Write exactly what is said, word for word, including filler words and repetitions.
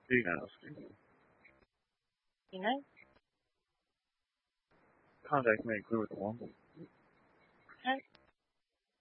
Tina speaking. Tina? Contact may include the one. Huh?